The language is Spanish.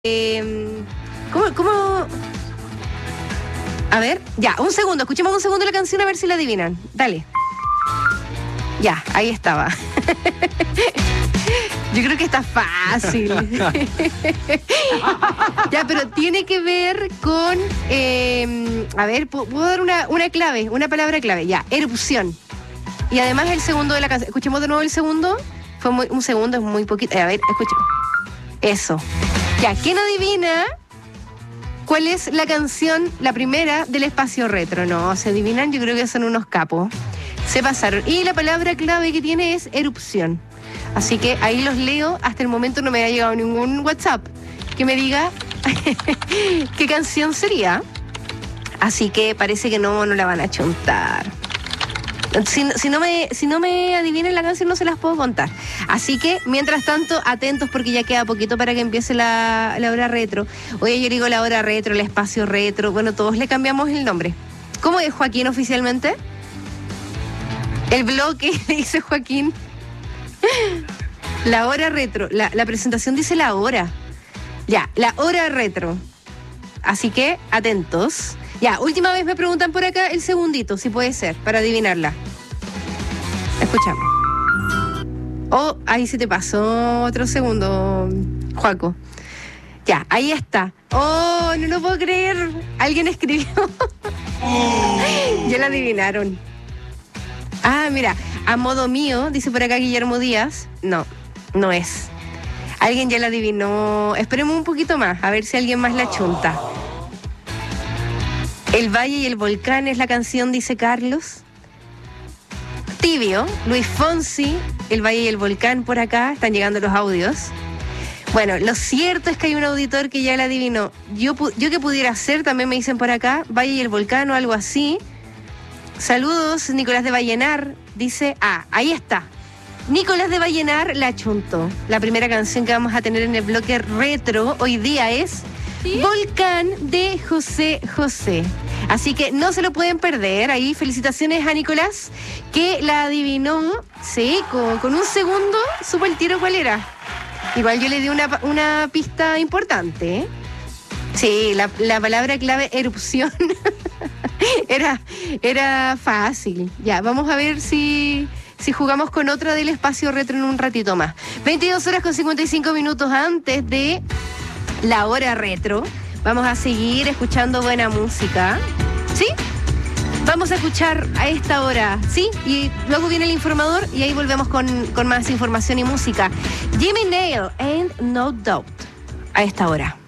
¿Cómo? A ver, ya, un segundo, escuchemos un segundo la canción a ver si la adivinan. Dale. Ya, ahí estaba. Yo creo que está fácil. Ya, pero tiene que ver con... a ver, ¿puedo dar una clave, una palabra clave? Ya, erupción. Y además el segundo de la canción. Escuchemos de nuevo el segundo. Un segundo, es muy poquito. A ver, escuchemos. Eso. Ya, ¿quién adivina cuál es la canción, la primera del espacio retro? No, se adivinan, yo creo que son unos capos. Se pasaron. Y la palabra clave que tiene es erupción. Así que ahí los leo. Hasta el momento no me ha llegado ningún WhatsApp que me diga qué canción sería. Así que parece que no la van a chontar. Si no me adivinan la canción, no se las puedo contar. Así que, mientras tanto, atentos porque ya queda poquito para que empiece la hora retro. Oye, yo digo la hora retro, el espacio retro. Bueno, todos le cambiamos el nombre. ¿Cómo es Joaquín oficialmente? El bloque, dice Joaquín. La hora retro. La presentación dice la hora. Ya, la hora retro. Así que, atentos. Ya, última vez me preguntan por acá el segundito, si puede ser, para adivinarla. Escuchamos. Oh, ahí se te pasó otro segundo, Joaco. Ya, ahí está. Oh, no lo puedo creer. Alguien escribió. Ya la adivinaron. Ah, mira, a modo mío, dice por acá Guillermo Díaz. No, no es. Alguien ya la adivinó. Esperemos un poquito más, a ver si alguien más la chunta. El Valle y el Volcán es la canción, dice Carlos. Tibio, Luis Fonsi, El Valle y el Volcán por acá, están llegando los audios. Bueno, lo cierto es que hay un auditor que ya la adivinó. Yo que pudiera ser, también me dicen por acá, Valle y el Volcán o algo así. Saludos, Nicolás de Vallenar, dice, ahí está. Nicolás de Vallenar la chuntó. La primera canción que vamos a tener en el bloque retro hoy día es... ¿sí? Volcán de José José. Así que no se lo pueden perder. Ahí felicitaciones a Nicolás, que la adivinó. Sí, con un segundo supo el tiro cuál era. Igual yo le di una pista importante, ¿eh? Sí, la palabra clave erupción era fácil. Ya, vamos a ver si jugamos con otra del espacio retro en un ratito más. 22:55 antes de la hora retro. Vamos a seguir escuchando buena música. ¿Sí? Vamos a escuchar a esta hora, ¿sí? Y luego viene el informador y ahí volvemos con más información y música. Jimmy Nail and No Doubt a esta hora.